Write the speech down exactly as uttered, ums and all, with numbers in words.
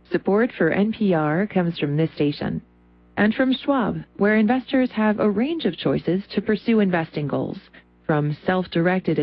Support for N P R comes from this station and from Schwab, where investors have a range of choices to pursue investing goals, from self-directed